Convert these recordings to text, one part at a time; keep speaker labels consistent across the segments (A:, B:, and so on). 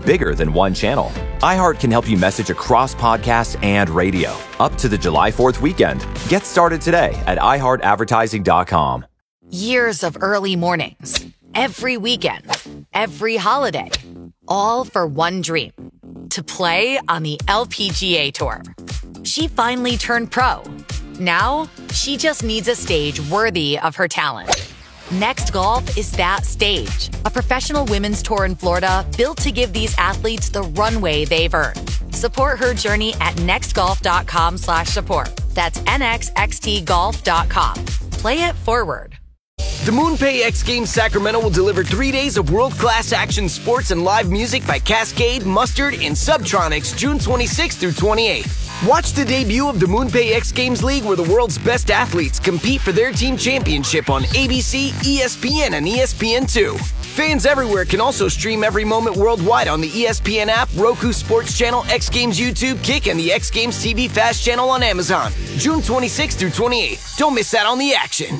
A: bigger than one channel. iHeart can help you message across podcasts and radio, up to the July 4th weekend. Get started today at iHeartAdvertising.com.
B: Years of early mornings, every weekend, every holiday, all for one dream, to play on the LPGA Tour. She finally turned pro. Now, she just needs a stage worthy of her talent. Next Golf is that stage, a professional women's tour in Florida built to give these athletes the runway they've earned. Support her journey at nextgolf.com/support. That's nxxtgolf.com. Play it forward.
C: The MoonPay X Games Sacramento will deliver 3 days of world-class action sports and live music by Cascade, Mustard, and Subtronics June 26th through 28th. Watch the debut of the MoonPay X Games League, where the world's best athletes compete for their team championship on ABC, ESPN, and ESPN2. Fans everywhere can also stream every moment worldwide on the ESPN app, Roku Sports Channel, X Games YouTube, Kick, and the X Games TV Fast channel on Amazon. June 26th through 28th. Don't miss out on the action.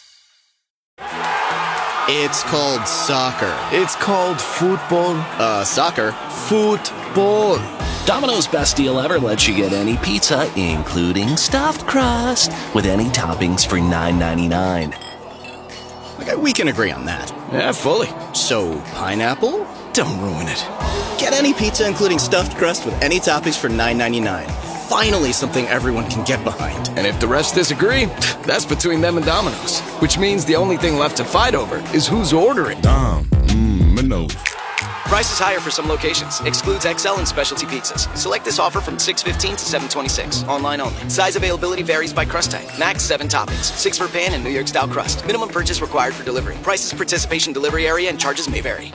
D: It's called soccer.
E: It's called football.
D: Soccer.
E: Football.
F: Domino's best deal ever lets you get any pizza, including stuffed crust, with any toppings for $9.99.
D: Okay, we can agree on that.
E: Yeah, fully.
D: So, pineapple?
E: Don't ruin it.
D: Get any pizza, including stuffed crust, with any toppings for $9.99. Finally, something everyone can get behind.
E: And if the rest disagree, that's between them and Domino's. Which means the only thing left to fight over is who's ordering.
G: Domino's.
C: Prices higher for some locations. Excludes XL and specialty pizzas. Select this offer from 6/15 to 7/26. Online only. Size availability varies by crust type. Max 7 toppings. 6 for pan and New York style crust. Minimum purchase required for delivery. Prices, participation, delivery area, and charges may vary.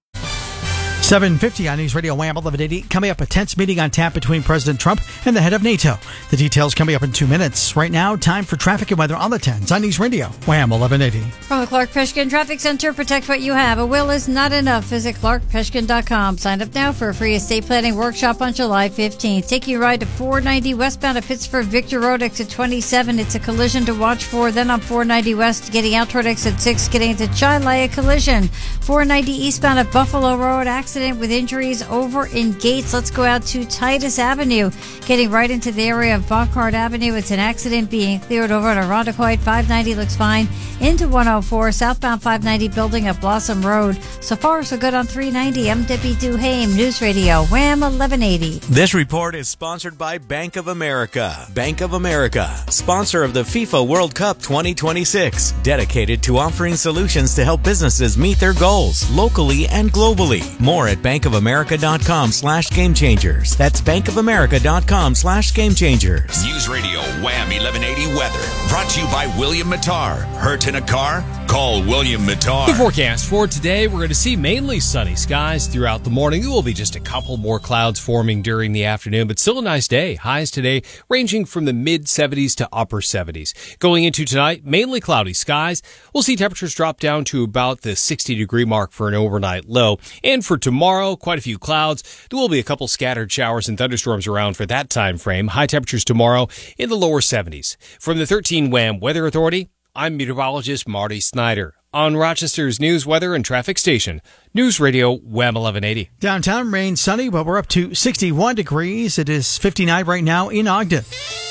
H: 7:50 on News Radio Wham 1180. Coming up, a tense meeting on tap between President Trump and the head of NATO. The details coming up in 2 minutes. Right now, time for traffic and weather on the 10s on News Radio Wham 1180.
I: From the Clark Peshkin Traffic Center, protect what you have. A will is not enough. Visit clarkpeshkin.com. Sign up now for a free estate planning workshop on July 15th. Take you a ride to 490 westbound at Pittsford Victor Road, exit 27. It's a collision to watch for. Then on 490 west, getting out toward exit 6, getting into Chilaya, collision. 490 eastbound at Buffalo Road, accident with injuries over in Gates. Let's go out to Titus Avenue, getting right into the area of Bockhart Avenue. It's an accident being cleared over at Irondequoit. 590 looks fine into 104. Southbound 590 building at Blossom Road. So far, so good on 390. I'm Debbie Duhame, News Radio Wham 1180.
J: This report is sponsored by Bank of America. Bank of America, sponsor of the FIFA World Cup 2026, dedicated to offering solutions to help businesses meet their goals locally and globally. More at bankofamerica.com/gamechangers. That's bankofamerica.com/gamechangers.
K: News Radio Wham 1180 weather. Brought to you by William Mattar. Hurt in a car? Call William Mattar.
L: The forecast for today, we're going to see mainly sunny skies throughout the morning. There will be just a couple more clouds forming during the afternoon, but still a nice day. Highs today ranging from the mid-70s to upper 70s. Going into tonight, mainly cloudy skies. We'll see temperatures drop down to about the 60-degree mark for an overnight low. And for tomorrow, quite a few clouds. There will be a couple scattered showers and thunderstorms around for that time frame. High temperatures tomorrow in the lower 70s. From the 13 Wham Weather Authority, I'm meteorologist Marty Snyder. On Rochester's news, weather, and traffic station, News Radio Wham 1180.
H: Downtown, rain, sunny, but we're up to 61 degrees. It is 59 right now in Ogden.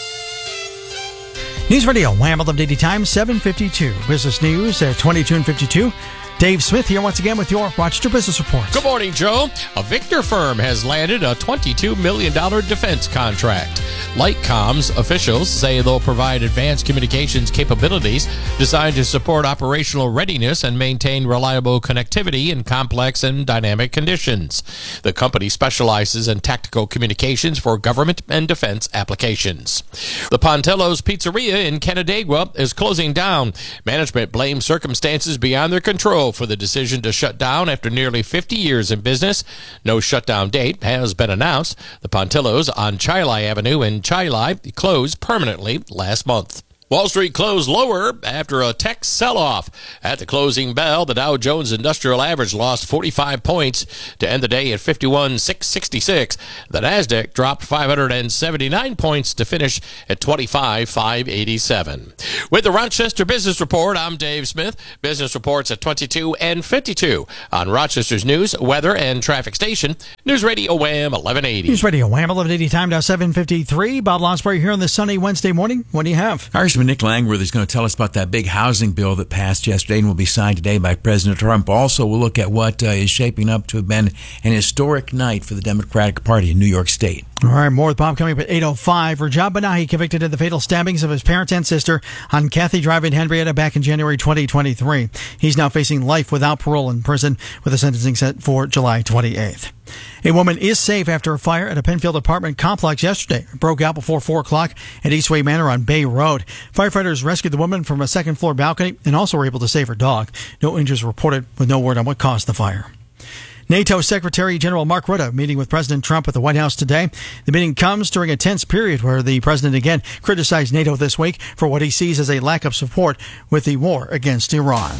H: News Radio Wham 1180 time, 7:52. Business news at 22 and 52. Dave Smith here once again with your Rochester Business Report.
M: Good morning, Joe. A Victor firm has landed a $22 million defense contract. Lightcom's officials say they'll provide advanced communications capabilities designed to support operational readiness and maintain reliable connectivity in complex and dynamic conditions. The company specializes in tactical communications for government and defense applications. The Pontello's Pizzeria in Canandaigua is closing down. Management blames circumstances beyond their control for the decision to shut down after nearly 50 years in business. No shutdown date has been announced. The Pontillo's on Chilai Avenue in Chilai closed permanently last month. Wall Street closed lower after a tech sell-off. At the closing bell, the Dow Jones Industrial Average lost 45 points to end the day at 51,666. The Nasdaq dropped 579 points to finish at 25,587. With the Rochester Business Report, I'm Dave Smith. Business reports at 22 and 52 on Rochester's news, weather, and traffic station. News Radio Wham 1180.
H: News Radio Wham 1180, time now 7:53. Bob Lonsbury here on this sunny Wednesday morning. What do you have?
N: Nick Langworthy is going to tell us about that big housing bill that passed yesterday and will be signed today by President Trump. Also, we'll look at what is shaping up to have been an historic night for the Democratic Party in New York State.
H: All right, more with Bob coming up at 8:05. Rajab Benahi convicted of the fatal stabbings of his parents and sister on Kathy Drive in Henrietta back in January 2023. He's now facing life without parole in prison with a sentencing set for July 28th. A woman is safe after a fire at a Penfield apartment complex yesterday. It broke out before 4 o'clock at Eastway Manor on Bay Road. Firefighters rescued the woman from a second-floor balcony and also were able to save her dog. No injuries reported, with no word on what caused the fire. NATO Secretary General Mark Rutte meeting with President Trump at the White House today. The meeting comes during a tense period where the president again criticized NATO this week for what he sees as a lack of support with the war against Iran.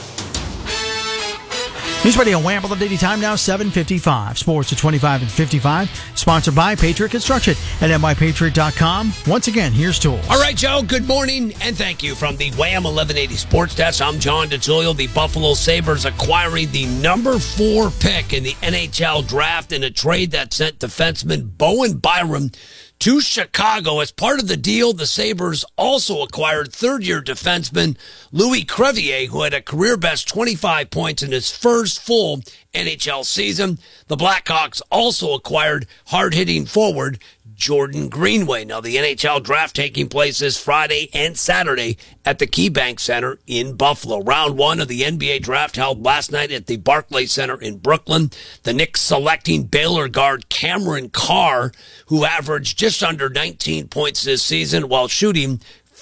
H: News Radio Wham! Daily time now 7:55. Sports at 25 and 55. Sponsored by Patriot Construction at mypatriot.com. Once again, here's Tools.
O: All right, Joe. Good morning and thank you from the Wham 1180 Sports Desk. I'm John DeTulio. The Buffalo Sabres acquiring the number 4 pick in the NHL draft in a trade that sent defenseman Bowen Byram to Chicago. As part of the deal, the Sabres also acquired third-year defenseman Louis Crevier, who had a career-best 25 points in his first full NHL season. The Blackhawks also acquired hard-hitting forward Jordan Greenway. Now, the NHL draft taking place this Friday and Saturday at the KeyBank Center in Buffalo. Round 1 of the NBA draft held last night at the Barclays Center in Brooklyn. The Knicks selecting Baylor guard Cameron Carr, who averaged just under 19 points this season while shooting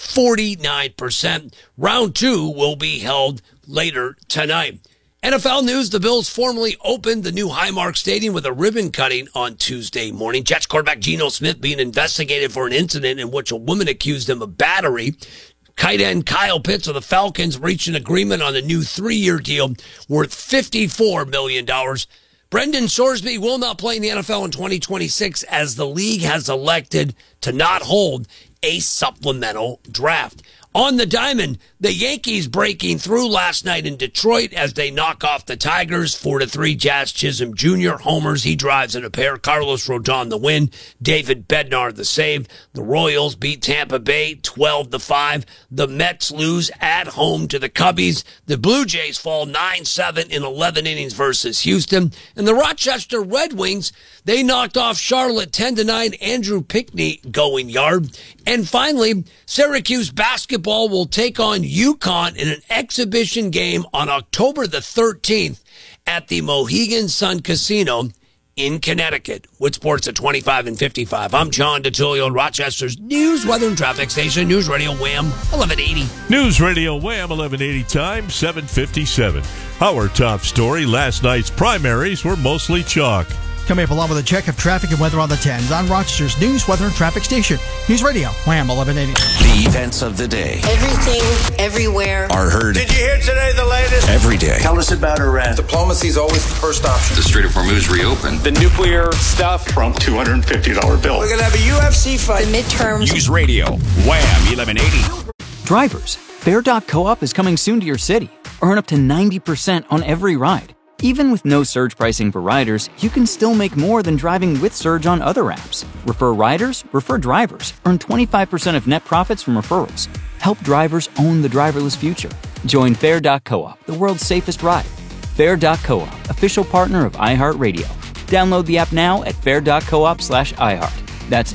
O: 49%. Round 2 will be held later tonight. NFL news, the Bills formally opened the new Highmark Stadium with a ribbon cutting on Tuesday morning. Jets quarterback Geno Smith being investigated for an incident in which a woman accused him of battery. Tight end Kyle Pitts of the Falcons reached an agreement on a new 3-year deal worth $54 million. Brendan Sorsby will not play in the NFL in 2026 as the league has elected to not hold a supplemental draft. On the diamond, the Yankees breaking through last night in Detroit as they knock off the Tigers 4-3. Jazz Chisholm Jr. homers. He drives in a pair. Carlos Rodon the win. David Bednar the save. The Royals beat Tampa Bay 12-5. The Mets lose at home to the Cubbies. The Blue Jays fall 9-7 in 11 innings versus Houston. And the Rochester Red Wings, they knocked off Charlotte 10-9. Andrew Pinckney going yard. And finally, Syracuse basketball will take on UConn in an exhibition game on October the 13th at the Mohegan Sun Casino in Connecticut. With sports at 25 and 55. I'm John DeTulio, Rochester's news, weather, and traffic station. News Radio Wham 1180.
P: News Radio Wham 1180 time 7:57. Our top story: last night's primaries were mostly chalk.
H: Coming up along with a check of traffic and weather on the 10s on Rochester's news, weather, and traffic station. News Radio, Wham 1180.
F: The events of the day.
Q: Everything, everywhere.
F: Are heard.
R: Did you hear today the latest?
F: Every day.
R: Tell us about Iran. Diplomacy is always the first option.
S: The Strait of Hormuz reopened.
T: The nuclear stuff.
R: Trump $250 bill. We're going to have a UFC fight.
Q: The midterms.
K: News Radio, Wham 1180.
U: Drivers, Fair.coop is coming soon to your city. Earn up to 90% on every ride. Even with no surge pricing for riders, you can still make more than driving with surge on other apps. Refer riders, refer drivers. Earn 25% of net profits from referrals. Help drivers own the driverless future. Join Fair.coop, the world's safest ride. Fair.coop, official partner of iHeartRadio. Download the app now at fair.coop/iHeart. That's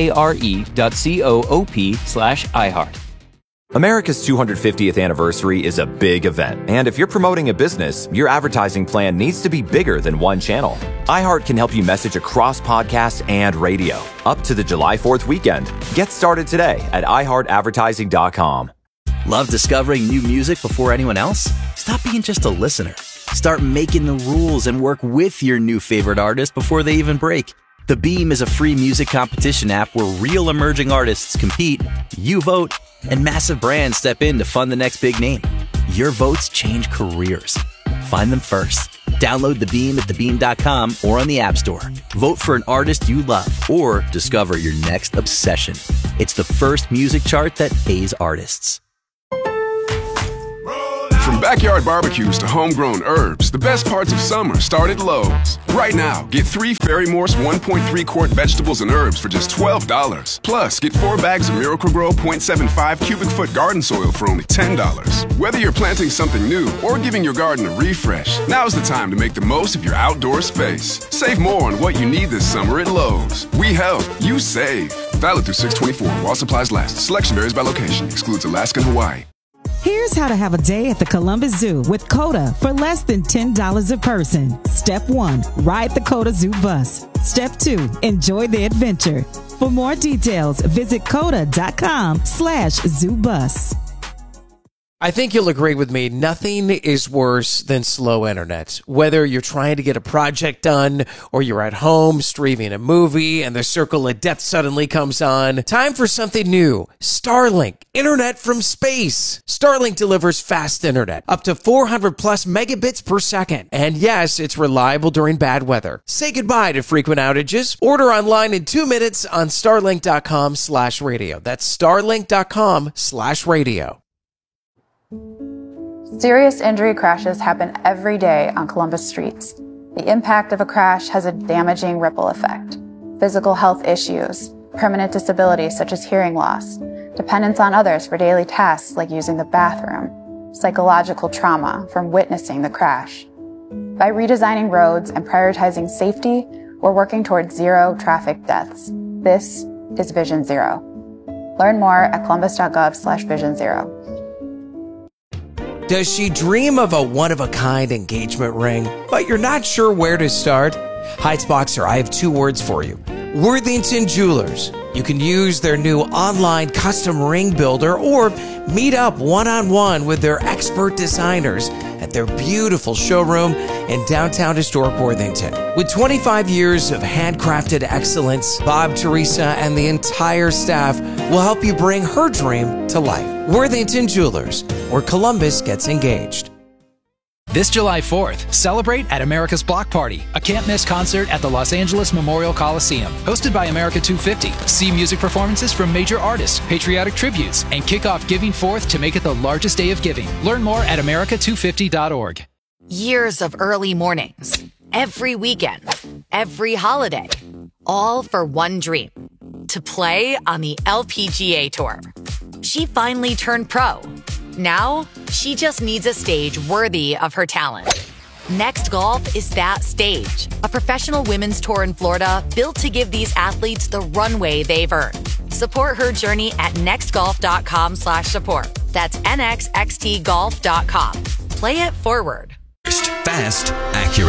U: FARE.coop/iHeart.
A: America's 250th anniversary is a big event, and if you're promoting a business, your advertising plan needs to be bigger than one channel. iHeart can help you message across podcasts and radio. Up to the July 4th weekend. Get started today at iHeartAdvertising.com.
V: Love discovering new music before anyone else? Stop being just a listener. Start making the rules and work with your new favorite artist before they even break. The Beam is a free music competition app where real emerging artists compete, you vote, and massive brands step in to fund the next big name. Your votes change careers. Find them first. Download The Beam at thebeam.com or on the App Store. Vote for an artist you love or discover your next obsession. It's the first music chart that pays artists.
S: From backyard barbecues to homegrown herbs, the best parts of summer start at Lowe's. Right now, get 3 Fairy Morse 1.3 quart vegetables and herbs for just $12. Plus, get 4 bags of Miracle-Gro 0.75 cubic foot garden soil for only $10. Whether you're planting something new or giving your garden a refresh, now's the time to make the most of your outdoor space. Save more on what you need this summer at Lowe's. We help, you save. Valid through 6/24 while supplies last. Selection varies by location. Excludes Alaska and Hawaii.
T: Here's how to have a day at the Columbus Zoo with COTA for less than $10 a person. Step 1, ride the COTA Zoo bus. Step 2, enjoy the adventure. For more details, visit COTA.com/ZooBus.
W: I think you'll agree with me, nothing is worse than slow internet. Whether you're trying to get a project done or you're at home streaming a movie and the circle of death suddenly comes on, time for something new. Starlink, internet from space. Starlink delivers fast internet, up to 400 plus megabits per second. And yes, it's reliable during bad weather. Say goodbye to frequent outages. Order online in 2 minutes on starlink.com/radio. That's starlink.com/radio.
X: Serious injury crashes happen every day on Columbus streets. The impact of a crash has a damaging ripple effect. Physical health issues, permanent disabilities such as hearing loss, dependence on others for daily tasks like using the bathroom, psychological trauma from witnessing the crash. By redesigning roads and prioritizing safety, we're working towards zero traffic deaths. This is Vision Zero. Learn more at columbus.gov/Vision Zero.
W: Does she dream of a one-of-a-kind engagement ring, but you're not sure where to start? Heights Boxer, I have 2 words for you. Worthington Jewelers. You can use their new online custom ring builder or meet up one-on-one with their expert designers at their beautiful showroom in downtown historic Worthington. With 25 years of handcrafted excellence, Bob, Teresa, and the entire staff will help you bring her dream to life. Worthington Jewelers, where Columbus gets engaged.
Y: This July 4th, celebrate at America's Block Party, a can't-miss concert at the Los Angeles Memorial Coliseum. Hosted by America 250, see music performances from major artists, patriotic tributes, and kick off Giving Forth to make it the largest day of giving. Learn more at america250.org.
B: Years of early mornings, every weekend, every holiday, all for one dream, to play on the LPGA Tour. She finally turned pro. Now, she just needs a stage worthy of her talent. Next Golf is that stage. A professional women's tour in Florida built to give these athletes the runway they've earned. Support her journey at nextgolf.com/support. That's nxxtgolf.com. Play it forward.
K: Fast, accurate.